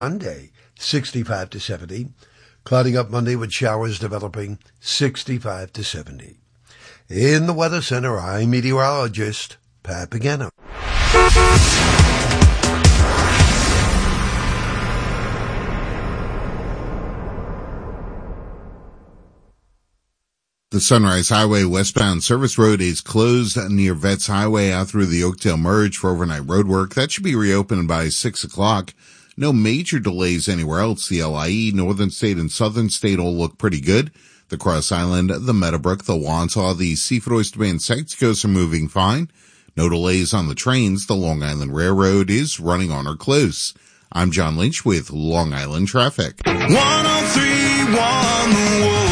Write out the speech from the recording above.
Monday, 65 to 70. Clouding up Monday with showers developing, 65 to 70. In the Weather Center, I'm meteorologist Pat Pagano. The Sunrise Highway westbound service road is closed near Vets Highway out through the Oakdale Merge for overnight road work. That should be reopened by 6 o'clock. No major delays anywhere else. The LIE, Northern State and Southern State all look pretty good. The Cross Island, the Meadowbrook, the Wantaw, the Seafood Oyster Bay and Secticos are moving fine. No delays on the trains. The Long Island Railroad is running on or close. I'm John Lynch with Long Island Traffic. 103.1 The Wolf.